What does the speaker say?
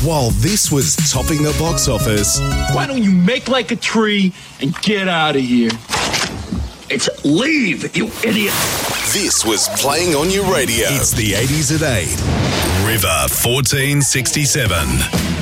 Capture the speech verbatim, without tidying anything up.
While this was topping the box office, why don't you make like a tree and get out of here? It's leave, you idiot. This was playing on your radio. It's the eighties at eight. River fourteen sixty-seven.